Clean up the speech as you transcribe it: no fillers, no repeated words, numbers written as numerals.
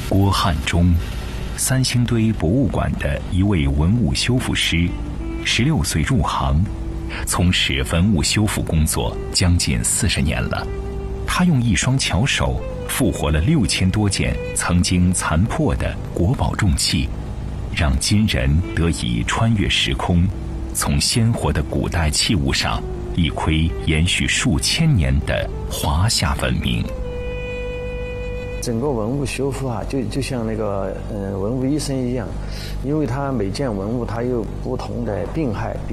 郭汉忠，三星堆博物馆的一位文物修复师，16岁入行，从事文物修复工作将近40年了。他用一双巧手复活了6000多件曾经残破的国宝重器，让今人得以穿越时空，从鲜活的古代器物上一窥延续数千年的华夏文明。 整个文物修复就像那个文物医生一样，因为它每件文物它有不同的病害，比